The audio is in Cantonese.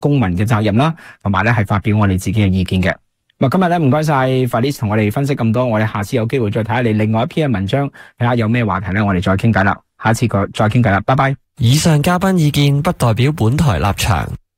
公民嘅責任啦，同埋咧係發表我哋自己嘅意見嘅。咁今日咧唔該晒 Felice 同我哋分析咁多，我哋下次有機會再睇下你另外一篇嘅文章，睇下有咩話題咧，我哋再傾偈啦。下次再傾偈啦，拜拜。 以上嘉賓意見不代表本台立場。